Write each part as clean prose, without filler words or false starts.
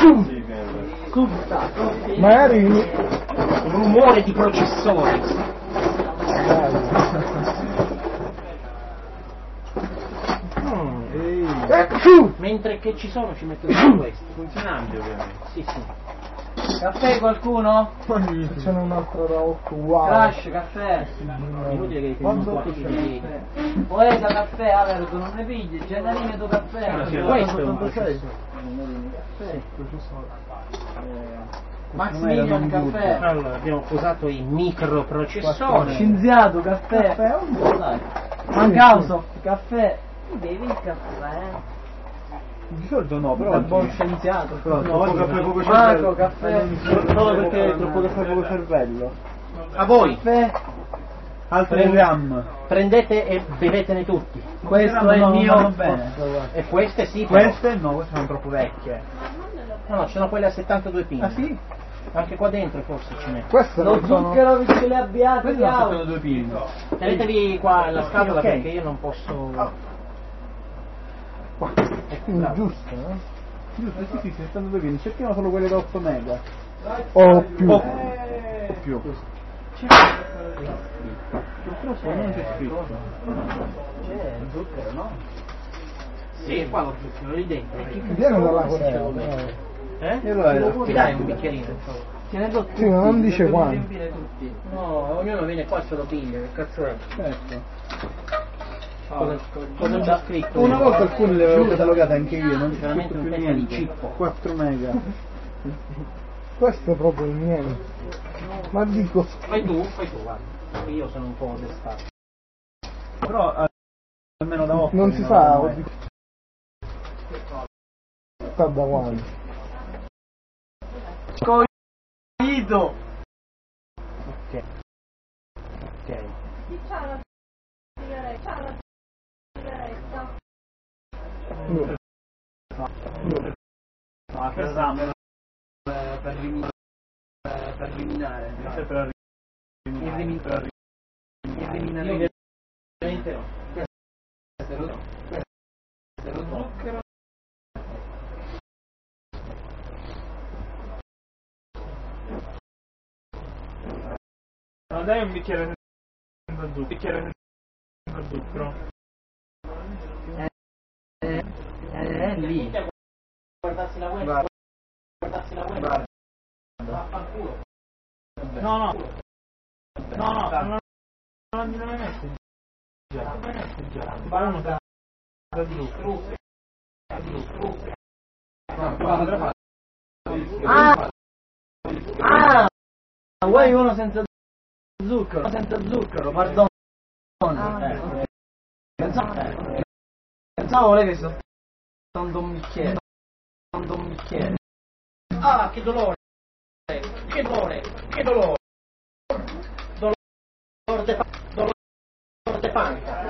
Magari un rumore di processori. Mentre che ci sono ci metto su questo. Funzionante ovviamente. Sì. Caffè qualcuno? c'è un altro da 8 uguale. Crash, caffè. Inutile che Poeta, caffè, Averto, non ne pigli, Gennarino tu caffè. Questo è un Maximilian caffè. Allora, abbiamo usato i microprocessori. Scienziato, caffè. Dai. Mancauso, caffè. Bevi il caffè. Di solito no, però Un buon scienziato. poco caffè, poco Marco, caffè. Solo perché è troppo caffè, poco cervello. A voi. Caffè. Altri gram. Prendete e bevetene tutti. Questo è il mio. Bene. E queste sì, però. Queste no, queste sono troppo vecchie. No, ce sono quelle a 72 pin. Ah sì? Anche qua dentro forse ce n'è. Questo Lo zucchero che le abbiate Queste sono 2 pin. Tenetevi qua la scatola Ok. perché io non posso. Giusto, Giusto, sì, 72 pin. Cerchiamo solo quelle da 8 mega. O più. O più. Purtroppo non c'è scritto. C'è zucchero, no? Sì, qua lo zucchero lì dentro. Viene dalla Corea. Eh? E allora Mi dai un bicchierino, per favore? Tienendo tutti, Sì, ma non dice devo quanto. riempire tutti. No, ognuno viene qua e se lo piglia, che cazzo è? certo. Cosa c'è scritto? Una volta alcune le avevo catalogate anche io, non c'è Veramente scritto un più pezzo di niente. cippo. 4 mega. Questo è proprio il mio. Ma dico. Fai tu, guarda. Io sono un po' destato. Però almeno da 8. Non si sa. Sta da quando. Coito. Ok. No, per eliminare. Per eliminare. Veramente no. Questo è lo zucchero. Ma dai un bicchiere senza zucchero. Zucchero. Lì. Guardarsi la web. Guardarsi la web. Vaffanculo. No, non hai messo già. Ma uno da zucchero. Vuoi uno senza zucchero? Perdono. Pensavo lei che sto dando un bicchiere. Ah, che dolore! Dolore de panca.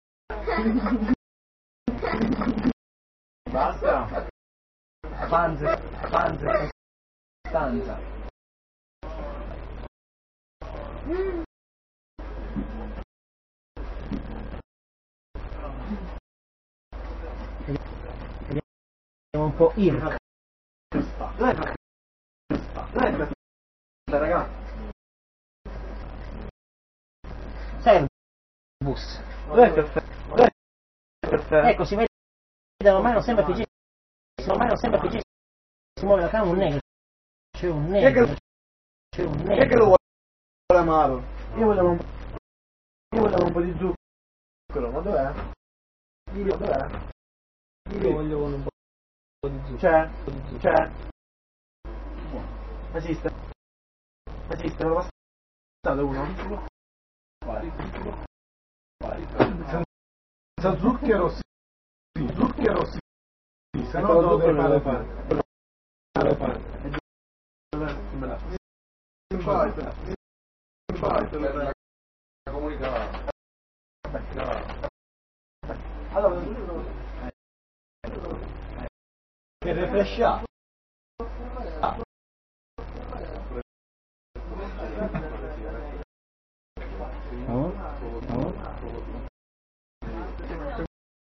Basta. Panze. Stanza. Vediamo un po' Irk. Ragazzi. Servus. Ecco, si vede ormai non sembra PG. Si muove la camera un negro. C'è un negro. Chi è che lo vuole amaro? Io volevo un po' di zucchero, ma dov'è? Io voglio un po' di zucchero. C'è. Esiste, me lo passate uno? Senza zucchero sì, se no lo devo fare. La comunica. Allora, per refresciare.